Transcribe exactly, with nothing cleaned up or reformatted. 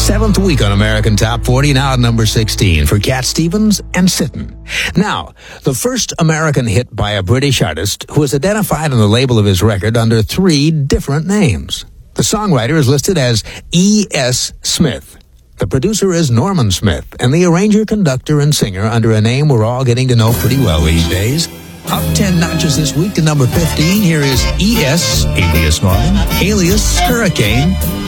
Seventh week on American Top forty, now at number sixteen for Cat Stevens and Sittin'. Now, the first American hit by a British artist who is identified on the label of his record under three different names. The songwriter is listed as E S. Smith. The producer is Norman Smith, and the arranger, conductor, and singer under a name we're all getting to know pretty well these days. Up ten notches this week to number fifteen. Here is E S, alias Norman, alias Hurricane.